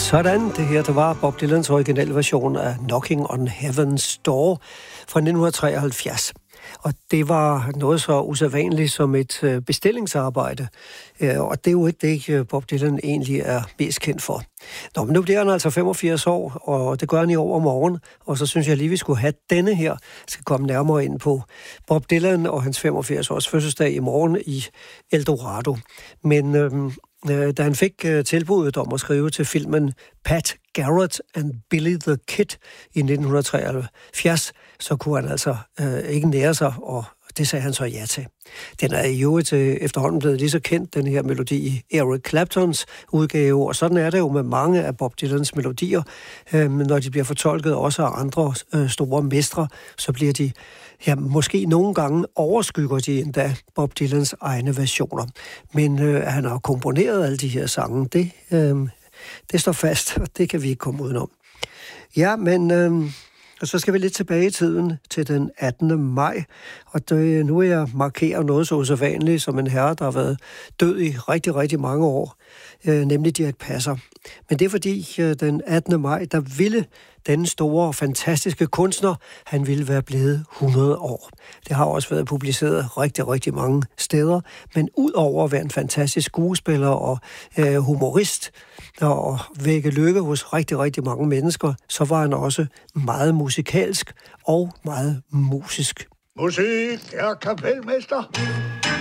Sådan, det her, det var Bob Dylans originale version af Knocking on Heaven's Door fra 1973. Og det var noget så usædvanligt som et bestillingsarbejde. Og det er jo ikke det, Bob Dylan egentlig er mest kendt for. Nå, men nu bliver han altså 85 år, og det gør han i overmorgen. Og så synes jeg lige, vi skulle have denne her. Jeg skal komme nærmere ind på Bob Dylan og hans 85-års fødselsdag i morgen i Eldorado. Men da han fik tilbuddet om at skrive til filmen Pat Garrett and Billy the Kid i 1973, så kunne han altså ikke nære sig, og det sagde han så ja til. Den er jo efterhånden blevet lige så kendt, den her melodi i Eric Claptons udgave, og sådan er det jo med mange af Bob Dylans melodier. Når de bliver fortolket også af andre store mestre, så bliver de, ja, måske nogle gange overskygger de endda Bob Dylans egne versioner. Men han har komponeret alle de her sange, det står fast, og det kan vi ikke komme udenom. Ja, men og så skal vi lidt tilbage i tiden til den 18. maj, og nu er jeg markerer noget så usædvanligt som en herre, der har været død i rigtig, rigtig mange år, nemlig Dirch Passer. Men det er fordi den 18. maj, der ville den store og fantastiske kunstner, han ville være blevet 100 år. Det har også været publiceret rigtig, rigtig mange steder, men udover at være en fantastisk skuespiller og humorist, og vække lykke hos rigtig, rigtig mange mennesker, så var han også meget musikalsk og meget musisk. Musik, herr Kapellmester.